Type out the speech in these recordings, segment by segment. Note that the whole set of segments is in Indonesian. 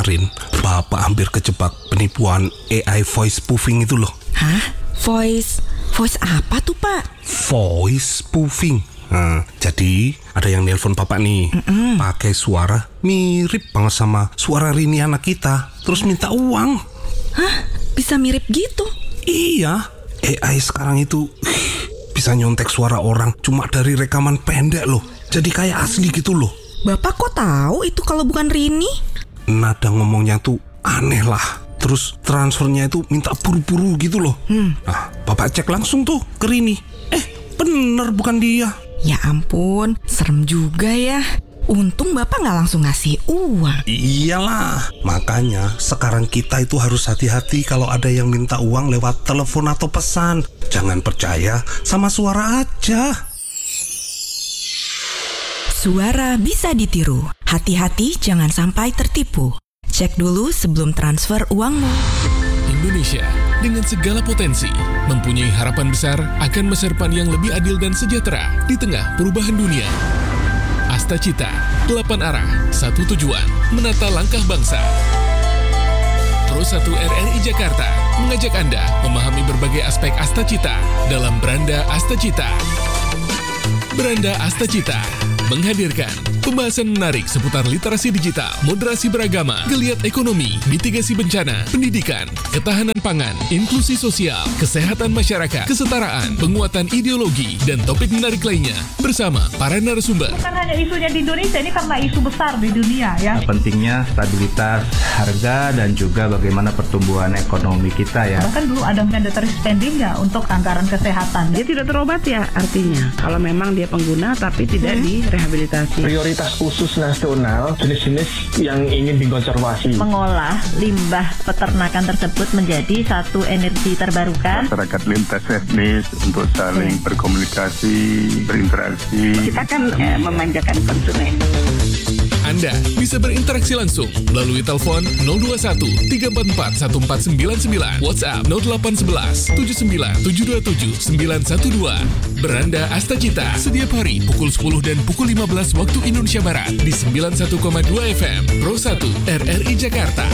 kemarin Bapak hampir kejebak penipuan AI voice spoofing itu loh. Hah? Voice apa tuh, Pak? Voice spoofing. Nah, jadi ada yang nelpon Bapak nih, pakai suara mirip banget sama suara Rini anak kita, terus minta uang. Hah? Bisa mirip gitu? Iya, AI sekarang itu bisa nyontek suara orang cuma dari rekaman pendek loh. Jadi kayak asli gitu loh. Bapak kok tahu itu kalau bukan Rini? Nada ngomongnya tuh aneh lah. Terus transfernya itu minta buru-buru gitu loh. Nah, Bapak cek langsung tuh ke Rini. Bener bukan dia. Ya ampun, serem juga ya. Untung Bapak nggak langsung ngasih uang. Iyalah, makanya sekarang kita itu harus hati-hati kalau ada yang minta uang lewat telepon atau pesan. Jangan percaya sama suara aja. Suara bisa ditiru. Hati-hati jangan sampai tertipu. Cek dulu sebelum transfer uangmu. Indonesia dengan segala potensi mempunyai harapan besar akan masa depan yang lebih adil dan sejahtera di tengah perubahan dunia. Astacita, 8 arah, 1 tujuan, menata langkah bangsa. Pro 1 RRI Jakarta mengajak Anda memahami berbagai aspek Astacita dalam Beranda Astacita. Beranda Astacita menghadirkan pembahasan menarik seputar literasi digital, moderasi beragama, geliat ekonomi, mitigasi bencana, pendidikan, ketahanan pangan, inklusi sosial, kesehatan masyarakat, kesetaraan, penguatan ideologi, dan topik menarik lainnya bersama para narasumber. Bukan hanya isunya di Indonesia, ini karena isu besar di dunia ya. Pentingnya stabilitas harga dan juga bagaimana pertumbuhan ekonomi kita ya. Bahkan dulu ada mandatory spending ya untuk anggaran kesehatan. Dia tidak terobat ya artinya. Kalau memang dia pengguna tapi tidak direhabilitasi. Prioritas khusus nasional jenis-jenis yang ingin dikonservasi. Mengolah limbah peternakan tersebut menjadi satu energi terbarukan. Masyarakat lintas etnis untuk saling berkomunikasi, berinteraksi. Kita kan memanjakan konsumen. Anda bisa berinteraksi langsung melalui telepon 021 344 1499, WhatsApp 0811 79 727 912. Beranda Astacita setiap hari pukul 10 dan pukul 15 waktu Indonesia Barat di 91,2 FM Pro 1 RRI Jakarta.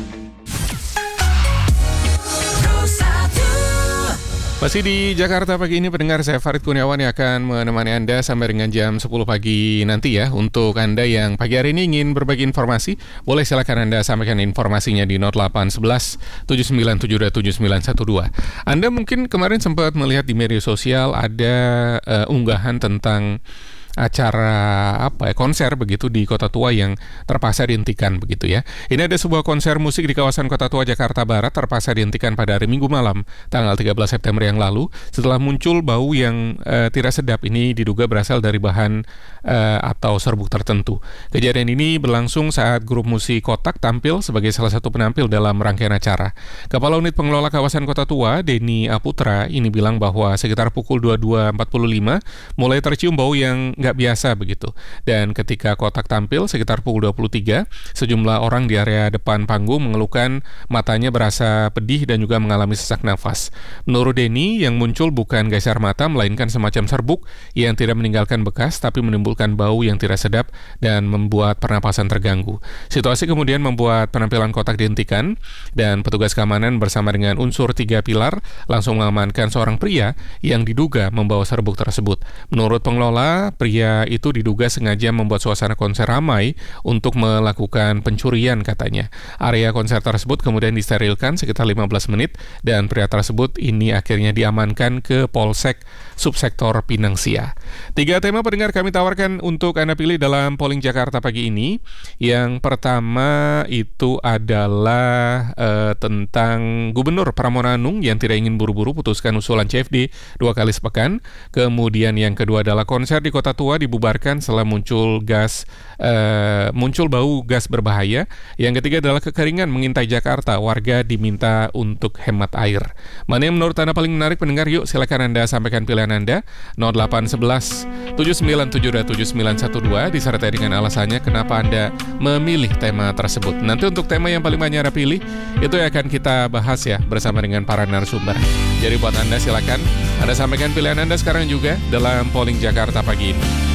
Masih di Jakarta pagi ini pendengar, saya Farid Kurniawan yang akan menemani Anda sampai dengan jam 10 pagi nanti ya. Untuk Anda yang pagi hari ini ingin berbagi informasi, boleh silakan Anda sampaikan informasinya di 0811 7972 7912. Anda mungkin kemarin sempat melihat di media sosial ada unggahan tentang acara konser begitu di Kota Tua yang terpaksa dihentikan begitu ya. Ini ada sebuah konser musik di kawasan Kota Tua Jakarta Barat terpaksa dihentikan pada hari Minggu malam tanggal 13 September yang lalu setelah muncul bau yang tidak sedap. Ini diduga berasal dari bahan atau serbuk tertentu. Kejadian ini berlangsung saat grup musik Kotak tampil sebagai salah satu penampil dalam rangkaian acara. Kepala Unit Pengelola Kawasan Kota Tua, Denny Aputra, ini bilang bahwa sekitar pukul 22.45 mulai tercium bau yang nggak biasa begitu. Dan ketika Kotak tampil sekitar pukul 23, sejumlah orang di area depan panggung mengeluhkan matanya berasa pedih dan juga mengalami sesak nafas. Menurut Denny, yang muncul bukan gas air mata melainkan semacam serbuk yang tidak meninggalkan bekas tapi menimbulkan bau yang tidak sedap dan membuat pernapasan terganggu. Situasi kemudian membuat penampilan Kotak dihentikan dan petugas keamanan bersama dengan unsur 3 pilar langsung mengamankan seorang pria yang diduga membawa serbuk tersebut. Menurut pengelola, pria itu diduga sengaja membuat suasana konser ramai untuk melakukan pencurian katanya. Area konser tersebut kemudian disterilkan sekitar 15 menit dan pria tersebut ini akhirnya diamankan ke Polsek Subsektor Pinangsia. 3 tema pendengar kami tawarkan untuk Anda pilih dalam polling Jakarta pagi ini. Yang pertama itu adalah tentang Gubernur Pramono Anung yang tidak ingin buru-buru putuskan usulan CFD 2 kali sepekan. Kemudian yang kedua adalah konser di Kota Tua dibubarkan setelah muncul bau gas berbahaya. Yang ketiga adalah kekeringan mengintai Jakarta, warga diminta untuk hemat air. Mana yang menurut Anda paling menarik pendengar? Yuk silakan Anda sampaikan pilihan Anda 0811 7972 7912 disertai dengan alasannya kenapa Anda memilih tema tersebut. Nanti untuk tema yang paling banyak Anda pilih itu yang akan kita bahas ya bersama dengan para narasumber. Jadi buat Anda silakan Anda sampaikan pilihan Anda sekarang juga dalam polling Jakarta pagi ini.